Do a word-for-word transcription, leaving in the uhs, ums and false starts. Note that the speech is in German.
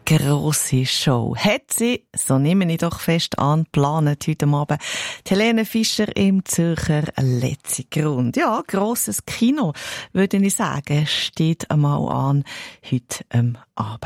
grosse Show. Hat sie, so nehme ich doch fest an, geplant heute Abend die Helene Fischer im Zürcher Letzigrund. Ja, grosses Kino, würde ich sagen, steht einmal an heute am Abend.